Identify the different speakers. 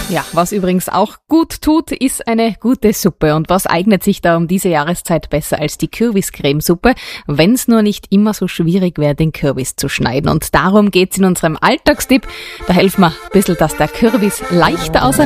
Speaker 1: Ja, was übrigens auch gut tut, ist eine gute Suppe. Und was eignet sich da um diese Jahreszeit besser als die Kürbiscremesuppe, wenn es nur nicht immer so schwierig wäre, den Kürbis zu schneiden. Und darum geht's in unserem Alltagstipp. Da helfen wir ein bisschen, dass der Kürbis leichter auseinander